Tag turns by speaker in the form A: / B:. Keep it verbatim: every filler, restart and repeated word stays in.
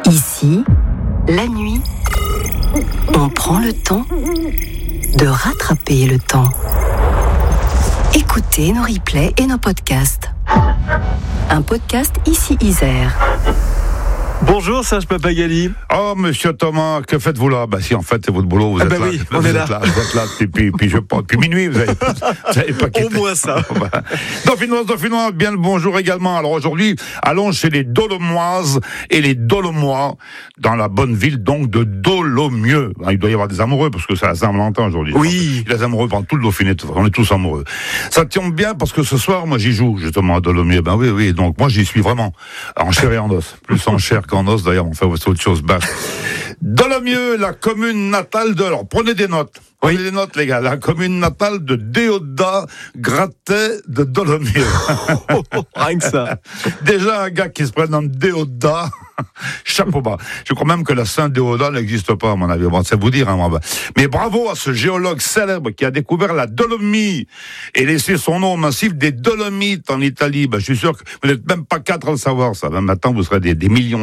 A: Ici, la nuit, on prend le temps de rattraper le temps. Écoutez nos replays et nos podcasts. Un podcast Ici Isère.
B: Bonjour Serge Papagali.
C: Oh monsieur Thomas, que faites-vous là? Bah si en fait c'est votre boulot, vous
B: ah
C: êtes
B: bah
C: là.
B: Oui,
C: vous
B: on
C: êtes
B: est là.
C: là. Vous êtes là depuis, depuis, je pense, depuis minuit, vous avez, vous avez pas quitté.
B: Au moins ça.
C: Dauphinoise, Dauphinoise, bien le bonjour également. Alors aujourd'hui, allons chez les Dolomoises et les Dolomois, dans la bonne ville donc de Dolomieu. Il doit y avoir des amoureux parce que c'est la Saint-Valentin aujourd'hui.
B: Oui.
C: Les amoureux pendant tout le Dauphiné, on est tous amoureux. Ça tombe bien parce que ce soir, moi j'y joue justement à Dolomieu. Ben oui, oui, donc moi j'y suis vraiment en chair et en os. Plus en chair qu'en os d'ailleurs, enfin c'est autre chose. Ben, Dolomieu, la commune natale de... Alors, prenez des notes. Prenez oui. des notes, les gars. La commune natale de Déodat Gratet de Dolomieu.
B: oh, oh, rien que ça.
C: Déjà, un gars qui se prénomme Déodat, chapeau bas. Je crois même que la Saint-Déodat n'existe pas, à mon avis. Bon, c'est vous dire, hein, moi. Mais bravo à ce géologue célèbre qui a découvert la Dolomie et laissé son nom au massif des Dolomites en Italie. Ben, je suis sûr que vous n'êtes même pas quatre à le savoir, ça. Ben, maintenant, vous serez des, des millions